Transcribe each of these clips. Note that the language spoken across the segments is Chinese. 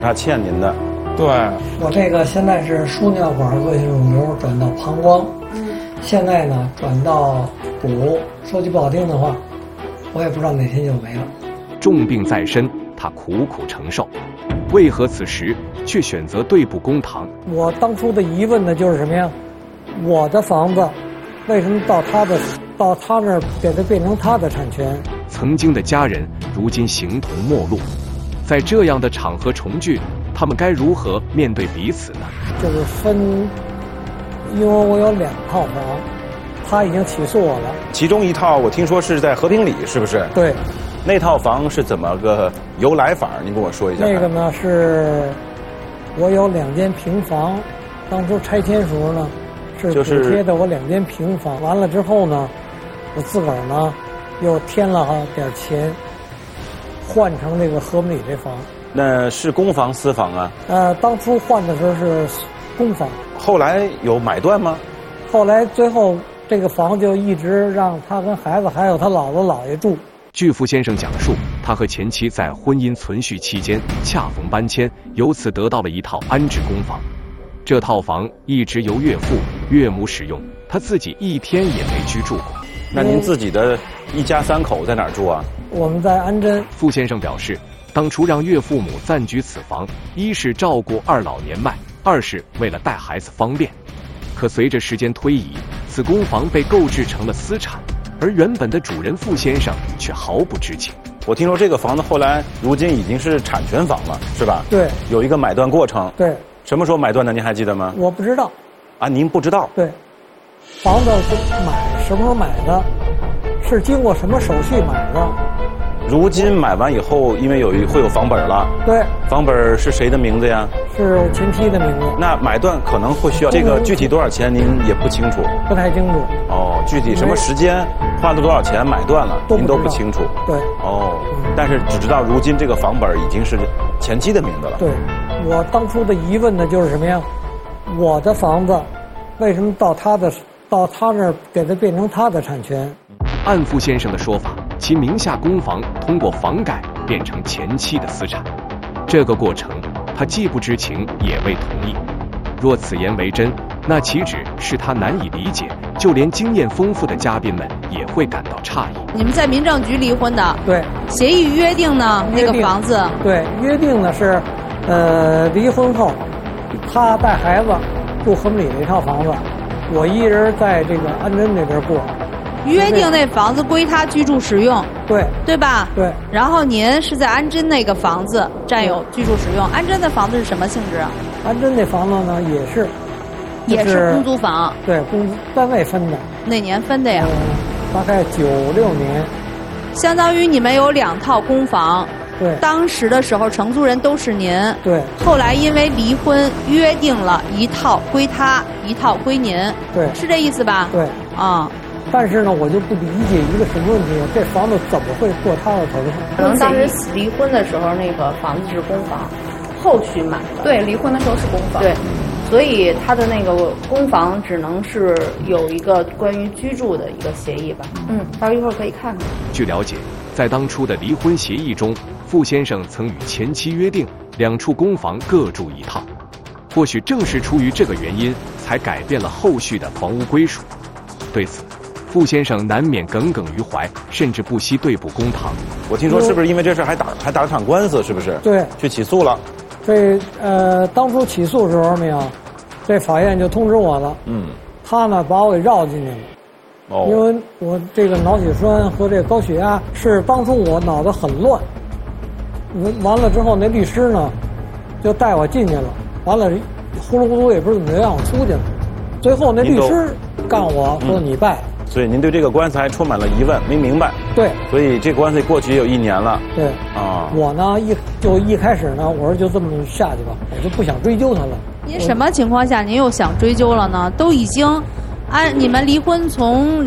他欠您的。 对， 我这个现在是输尿管恶性肿瘤转到膀胱，现在呢转到骨，说句不好听的话，我也不知道哪天就没了。 重病在身，他苦苦承受，为何此时却选择对簿公堂？ 我当初的疑问呢就是什么呀？我的房子为什么到他那儿给它变成他的产权？ 曾经的家人如今形同陌路，在这样的场合重聚，他们该如何面对彼此呢？ 就是分，因为我有2套房，他已经起诉我了。 其中一套我听说是在和平里，是不是？ 对。 那套房是怎么个由来法？您跟我说一下。 那个呢是，我有2间平房，当初拆迁时候呢，是补贴的我2间平房。完了之后呢，我自个儿呢又添了点钱，换成那个和平里这房。 那是公房私房啊？ 当初换的时候是公房。 后来有买断吗？ 后来最后这个房就一直让他跟孩子还有他姥姥姥爷住。 据傅先生讲述，他和前妻在婚姻存续期间恰逢搬迁，由此得到了一套安置公房。这套房一直由岳父、岳母使用，他自己一天也没居住过。 那您自己的一家3口在哪儿住啊？ 我们在安贞。 傅先生表示，当初让岳父母暂居此房，一是照顾2老年迈，2是为了带孩子方便。可随着时间推移，此公房被购置成了私产，而原本的主人傅先生却毫不知情。 我听说这个房子后来如今已经是产权房了，是吧？ 对， 有一个买断过程。 对， 什么时候买断的？您还记得吗？ 我不知道。 啊，您不知道？ 对，房子是什么时候买的？是经过什么手续买的？ 如今买完以后，因为会有房本了。 对， 房本是谁的名字呀？ 是我前妻的名字。 那买断可能会需要这个具体多少钱，您也不清楚？ 不太清楚。 哦，具体什么时间花了多少钱买断了，您都不清楚。 对。 哦，但是只知道如今这个房本已经是前妻的名字了。 对，我当初的疑问呢就是什么呀？我的房子为什么到他那儿给它变成他的产权？ 按傅先生的说法，其名下公房通过房改变成前妻的私产，这个过程他既不知情也未同意。若此言为真，那岂止是他难以理解，就连经验丰富的嘉宾们也会感到诧异。 你们在民政局离婚的？ 对。 协议约定呢？那个房子？ 对，约定呢是，离婚后，他带孩子住和平里那套房子，我一人在这个安贞那边过。 约定那房子归他居住使用， 对， 对吧？ 对。 然后您是在安贞那个房子占有居住使用。安贞的房子是什么性质啊？ 安贞那房子呢也是公租房。 对，单位分的。 哪年分的呀？ 大概96年。 相当于你们有2套公房。 对。 当时的时候承租人都是您。 对。 后来因为离婚约定了1套归他，1套归您。 对。 是这意思吧？ 对。 啊。 但是呢，我就不理解一个什么问题，这房子怎么会过他的头上？ 可能当时离婚的时候，那个房子是公房，后续买的。对，离婚的时候是公房。对，所以他的那个公房只能是有一个关于居住的一个协议吧。到时候一会儿可以看看。 据了解，在当初的离婚协议中，傅先生曾与前妻约定2处公房各住1套，或许正是出于这个原因，才改变了后续的房屋归属。对此，傅先生难免耿耿于怀，甚至不惜对簿公堂。 我听说是不是因为这事还打了场官司？是不是？ 对， 去起诉了。 这当初起诉时候没有，这法院就通知我了。他呢把我给绕进去了。哦。因为我这个脑血栓和这个高血压是当初我脑子很乱。完了之后，那律师呢就带我进去了。完了，呼噜呼噜也不知道怎么让我出去了。最后那律师告我说你败。 所以您对这个官司还充满了疑问，没明白。 对。 所以这官司过去也有1年了。 对。啊。我呢一开始呢，我说就这么下去吧，我就不想追究他了。 您什么情况下您又想追究了呢？都已经你们离婚从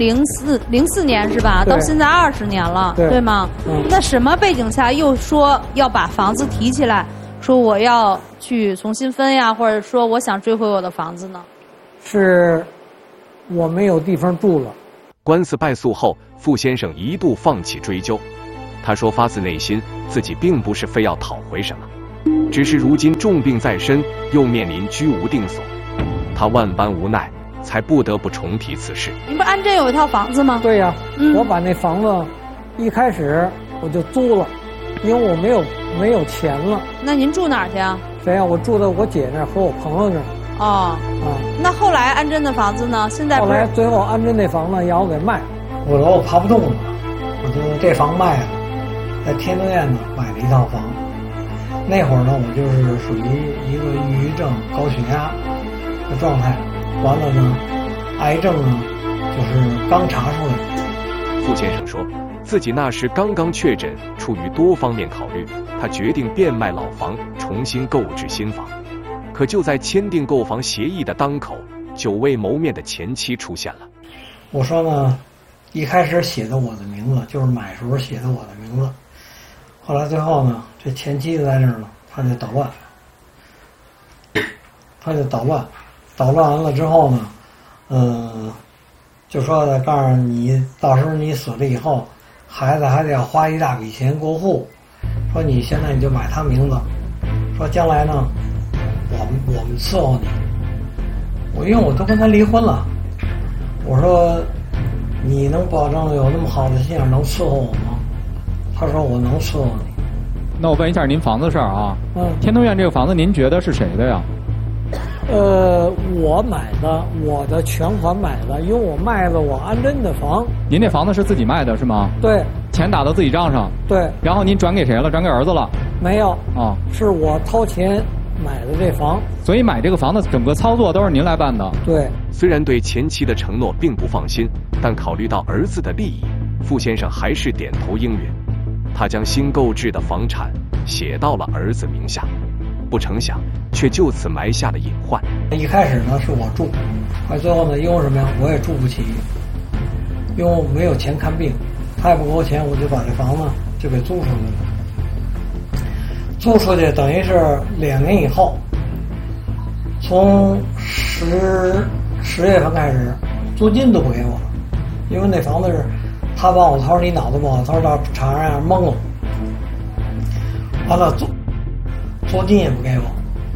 04年是吧？到现在20年了，对吗？那什么背景下又说要把房子提起来，说我要去重新分呀，或者说我想追回我的房子呢？ 是我没有地方住了。 官司败诉后，傅先生一度放弃追究。他说发自内心，自己并不是非要讨回什么， 只是如今重病在身，又面临居无定所，他万般无奈，才不得不重提此事。 您不是安贞有一套房子吗？ 对呀，我把那房子一开始我就租了，因为我没有钱了。 那您住哪儿去啊？ 谁呀？我住在我姐那儿和我朋友那儿。 哦，那后来安贞的房子呢？现在后来最后安贞那房子让我给卖，我说我爬不动了，我就这房卖了，在天通苑呢买了一套房。那会儿呢，我就是属于一个抑郁症、高血压的状态，完了呢，癌症呢就是刚查出来。 傅先生说自己那时刚刚确诊，出于多方面考虑，他决定变卖老房，重新购置新房。可就在签订购房协议的当口，久未谋面的前妻出现了。 我说呢，一开始写的我的名字，就是买时候写的我的名字。后来最后呢，这前妻在这儿呢，他就捣乱，捣乱完了之后呢，就说的告诉你，到时候你死了以后，孩子还得要花一大笔钱过户，说你现在你就买他名字，说将来呢。我们伺候你，因为我都跟他离婚了，我说你能保证有那么好的心眼能伺候我吗？他说我能伺候你。 那我问一下您房子的事儿啊，天通苑这个房子您觉得是谁的呀？ 我买的，我的全款买的，因为我卖了我安贞的房。 您这房子是自己卖的是吗？ 对。 钱打到自己账上？ 对。 然后您转给谁了？转给儿子了？ 没有。啊，是我掏钱买的这房， 所以买这个房的整个操作都是您来办的。 对， 虽然对前妻的承诺并不放心，但考虑到儿子的利益，傅先生还是点头应允。他将新购置的房产写到了儿子名下，不成想却就此埋下了隐患。 一开始呢是我住，最后呢因为什么呀？我也住不起，因为我没有钱看病，他也不给我钱，我就把这房子就给租出去了。租出去等于是2年以后，从10月份开始，租金都不给我了，因为那房子是他帮我，他说你脑子不好，他说到厂上懵了，完了租金也不给我，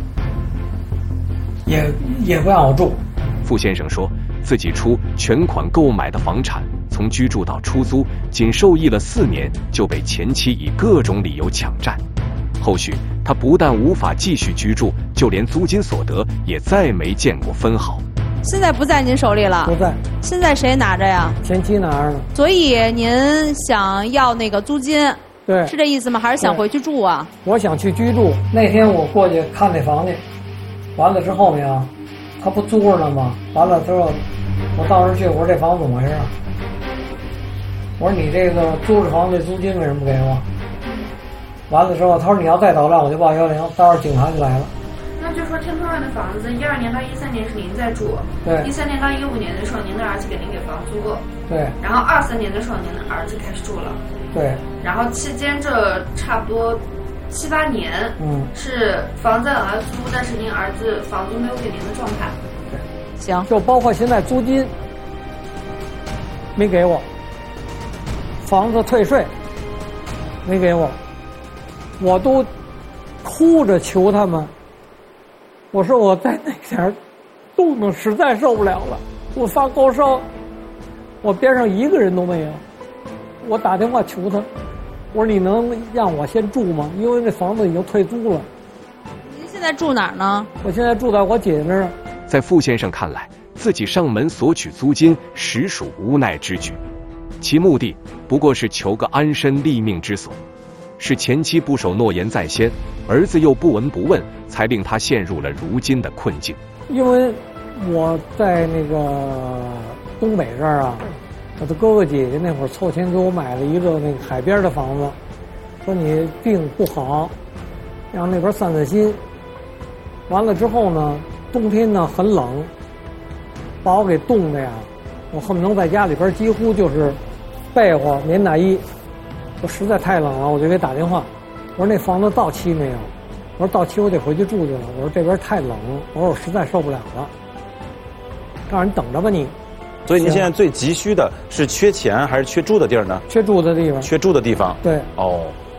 也不让我住。 傅先生说自己出全款购买的房产，从居住到出租，仅受益了4年，就被前妻以各种理由抢占。后续他不但无法继续居住，就连租金所得也再没见过分毫。 现在不在您手里了？ 不在。 现在谁拿着呀？ 前妻拿着呢。 所以您想要那个租金？ 对， 是这意思吗？还是想回去住啊？ 我想去居住。那天我过去看那房去，完了之后呢，他不租着呢吗？完了之后，我到时候去，我说这房子怎么回事？我说你这个租着房子租金为什么不给我？完了之后，他说你要再捣乱，我就报110，到时候警察就来了。 那就说天通苑的房子，12年到13年是您在住， 对。 13年到15年的时候，您的儿子给您给房租， 对。 然后23年的时候，您的儿子开始住了， 对。 然后期间这差不多7、8年，是房在儿租，但是您儿子房租没有给您的状态。 对， 行， 就包括现在租金没给我，房子退税没给我。我都哭着求他们，我说我在那点冻得实在受不了了，我发高烧，我边上一个人都没有，我打电话求他，我说你能让我先住吗？因为这房子已经退租了。 您现在住哪儿呢？ 我现在住在我姐那儿。 在傅先生看来，自己上门索取租金实属无奈之举，其目的不过是求个安身立命之所。是前妻不守诺言在先，儿子又不闻不问，才令他陷入了如今的困境。 因为我在那个东北这儿啊，我的哥哥姐姐那会儿凑钱给我买了一个那个海边的房子，说你病不好，让那边散散心。完了之后呢，冬天呢很冷，把我给冻的呀，我恨不能在家里边几乎就是被窝、棉大衣。我实在太冷了，我就给打电话，我说那房子到期没有？我说到期我得回去住去了。我说这边太冷了，我说我实在受不了了。告诉你等着吧你。 所以您现在最急需的是缺钱还是缺住的地儿呢？ 缺住的地方。 缺住的地方。 对。 哦。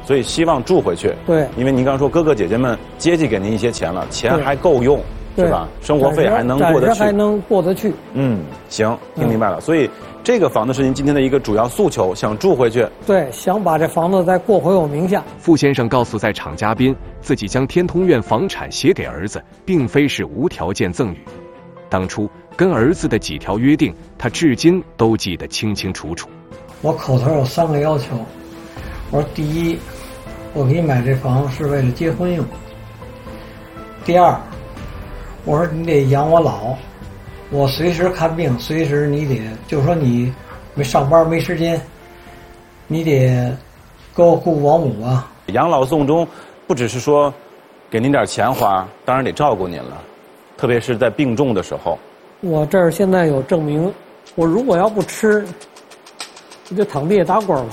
所以希望住回去。 对， 因为您刚刚说哥哥姐姐们接济给您一些钱了，钱还够用，是吧？生活费还能过得去， 还能过得去。 行，听明白了。所以这个房子是您今天的一个主要诉求，想住回去。 对，想把这房子再过回我名下。 傅先生告诉在场嘉宾，自己将天通苑房产写给儿子，并非是无条件赠与。当初跟儿子的几条约定，他至今都记得清清楚楚。 我口头有3个要求，我说第一，我给你买这房是为了结婚用。第二，我说你得养我老，我随时看病，随时你得，就说你没上班没时间，你得给我雇保姆啊。 养老送终，不只是说给您点钱花，当然得照顾您了，特别是在病重的时候。 我这儿现在有证明，我如果要不吃，我就躺地下打滚了，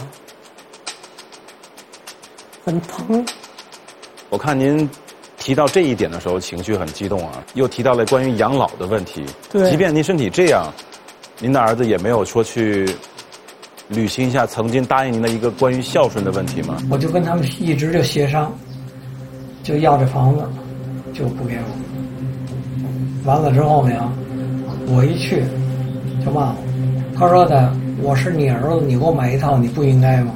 很疼。 我看您提到这一点的时候，情绪很激动啊，又提到了关于养老的问题。 对， 即便您身体这样，您的儿子也没有说去履行一下曾经答应您的一个关于孝顺的问题吗？ 我就跟他们一直就协商，就要这房子，就不给我。完了之后呢，我一去就骂我，他说的我是你儿子，你给我买一套，你不应该吗？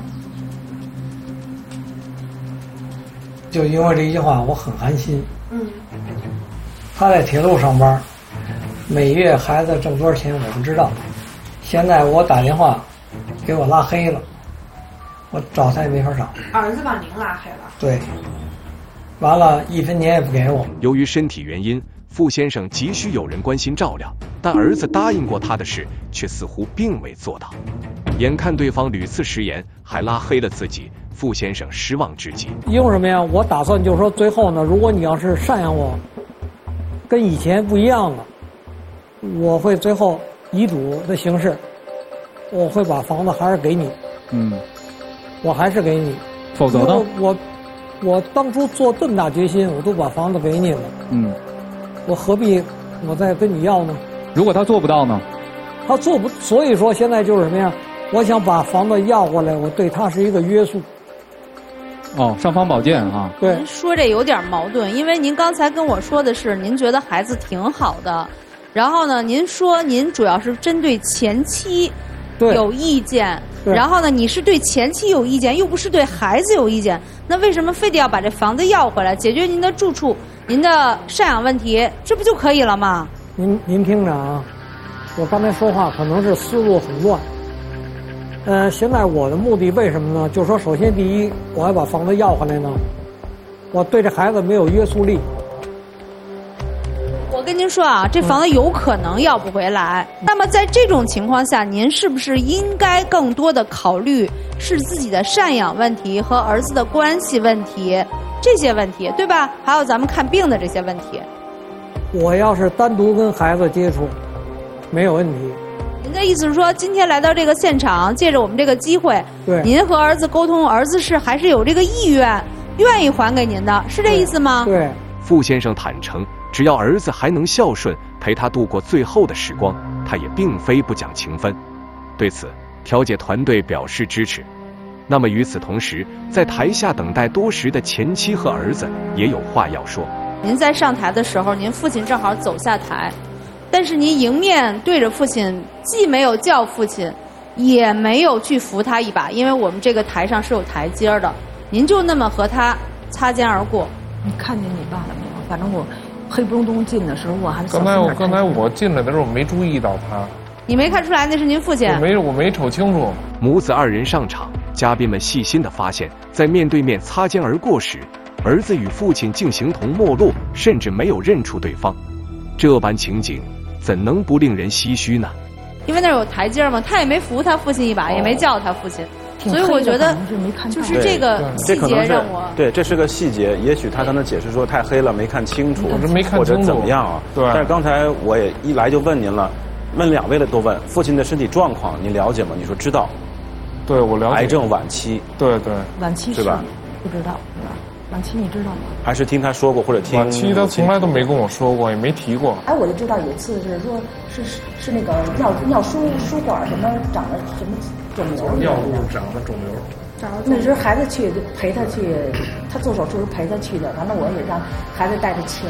就因为这一句话，我很寒心。他在铁路上班，每月孩子挣多少钱我不知道。现在我打电话给我拉黑了，我找他也没法找。 儿子把您拉黑了？ 对。完了，1分钱也不给我。 由于身体原因，傅先生急需有人关心照料，但儿子答应过他的事，却似乎并未做到。眼看对方屡次食言，还拉黑了自己，傅先生失望至极。 因为什么呀？我打算就是说，最后呢，如果你要是赡养我，跟以前不一样了，我会最后遗嘱的形式，我会把房子还是给你。我还是给你。 否则呢？ 我当初做这么大决心，我都把房子给你了。我何必我再跟你要呢？ 如果他做不到呢？ 他做不，所以说现在就是什么呀？我想把房子要过来，我对他是一个约束。 尚方宝剑啊。 对。 您说这有点矛盾，因为您刚才跟我说的是您觉得孩子挺好的，然后呢，您说您主要是针对前妻有意见，然后呢，你是对前妻有意见，又不是对孩子有意见，那为什么非得要把这房子要回来，解决您的住处、您的赡养问题，这不就可以了吗？ 您听着啊，我刚才说话可能是思路很乱。现在我的目的为什么呢？就是说，首先第一，我要把房子要回来呢，我对这孩子没有约束力。 我跟您说啊，这房子有可能要不回来。那么在这种情况下，您是不是应该更多的考虑是自己的赡养问题和儿子的关系问题这些问题，对吧？还有咱们看病的这些问题。 我要是单独跟孩子接触，没有问题。 您的意思是说，今天来到这个现场，借着我们这个机会， 对， 您和儿子沟通，儿子是还是有这个意愿，愿意还给您的，是这意思吗？ 对。 傅先生坦诚，只要儿子还能孝顺，陪他度过最后的时光，他也并非不讲情分。对此，调解团队表示支持。那么与此同时，在台下等待多时的前妻和儿子也有话要说。 您在上台的时候，您父亲正好走下台，但是您迎面对着父亲，既没有叫父亲，也没有去扶他一把，因为我们这个台上是有台阶的，您就那么和他擦肩而过。 你看见你爸了没有？反正我黑不隆咚进的时候，我还刚才我进来的时候没注意到他。 你没看出来那是您父亲？ 我没瞅清楚。 母子2人上场，嘉宾们细心地发现，在面对面擦肩而过时，儿子与父亲竟形同陌路，甚至没有认出对方。这般情景，怎能不令人唏嘘呢？因为那儿有台阶嘛，他也没扶他父亲一把，也没叫他父亲。所以我觉得就是这个细节让我对，这是个细节。也许他刚才解释说太黑了，没看清楚，或者怎么样啊？ 对。 但是刚才我也一来就问您了，问2位了都问父亲的身体状况，您了解吗？你说知道。 对，我了解。 癌症晚期。 对。 晚期是吧？ 不知道是吧？晚期你知道吗？ 还是听他说过或者听？ 晚期他从来都没跟我说过，也没提过。 哎，我就知道有一次是说是那个尿输管什么长了什么肿瘤， 尿路长了肿瘤。 那时候孩子去陪他去，他做手术时陪他去的，完了我也让孩子带着签。